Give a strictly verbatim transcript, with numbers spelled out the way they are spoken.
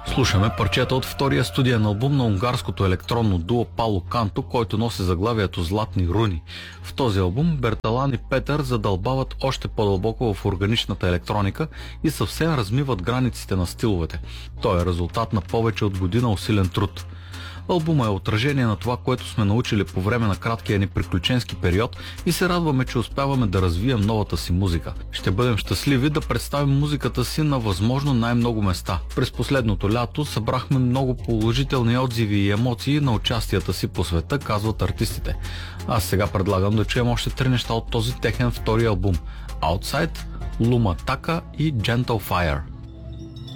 Слушаме парчета от втория студиен албум на унгарското електронно дуо Пало Канто, който носи заглавието Златни руни. В този албум Берталан и Петър задълбават още по-дълбоко в органичната електроника и съвсем размиват границите на стиловете. Той е резултат на повече от година усилен труд. Албумът е отражение на това, което сме научили по време на краткия ни приключенски период и се радваме, че успяваме да развием новата си музика. Ще бъдем щастливи да представим музиката си на възможно най-много места. През последното лято събрахме много положителни отзиви и емоции на участията си по света, казват артистите. Аз сега предлагам да чуем още три неща от този техен втори албум: Outside, Luma Taka и Gentle Fire.